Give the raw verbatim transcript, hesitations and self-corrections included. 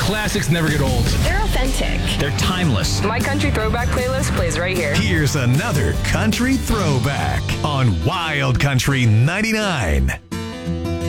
classics never get old. They're authentic. They're timeless. My country throwback playlist plays right here. Here's another country throwback on Wild Country ninety-nine.